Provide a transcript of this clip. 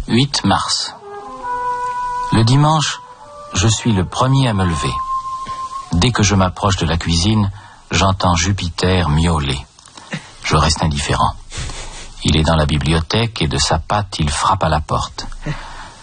8 mars. Le dimanche, je suis le premier à me lever. Dès que je m'approche de la cuisine, j'entends Jupiter miauler. Je reste indifférent. Il est dans la bibliothèque et de sa patte, il frappe à la porte.